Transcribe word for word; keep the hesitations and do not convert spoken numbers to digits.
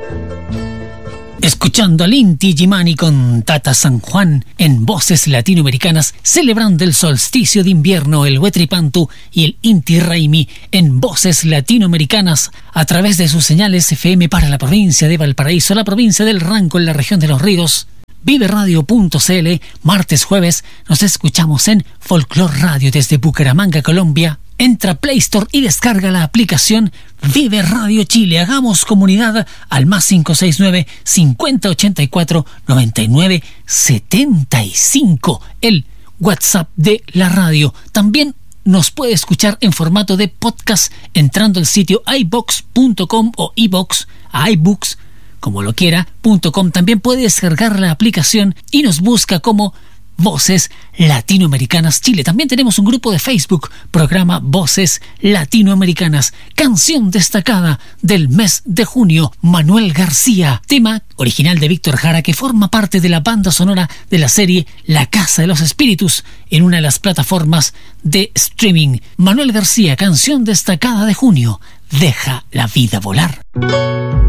Escuchando al Inti Gimani con Tata San Juan en voces latinoamericanas, celebrando el solsticio de invierno, el Huetripantu y el Inti Raimi en voces latinoamericanas a través de sus señales F M para la provincia de Valparaíso, la provincia del Ranco en la región de Los Ríos. Vive Radio punto c l, martes, jueves, nos escuchamos en Folklore Radio desde Bucaramanga, Colombia. Entra a Play Store y descarga la aplicación Vive Radio Chile. Hagamos comunidad al más cinco seis nueve, cincuenta ochenta y cuatro, noventa y nueve setenta y cinco, el WhatsApp de la radio. También nos puede escuchar en formato de podcast entrando al sitio i box punto com o iBox, iBooks, como lo quiera, .com. También puede descargar la aplicación y nos busca como Voces Latinoamericanas Chile. También tenemos un grupo de Facebook, programa Voces Latinoamericanas. Canción destacada del mes de junio, Manuel García, tema original de Víctor Jara que forma parte de la banda sonora de la serie La Casa de los Espíritus en una de las plataformas de streaming. Manuel García, canción destacada de junio, Deja la vida volar.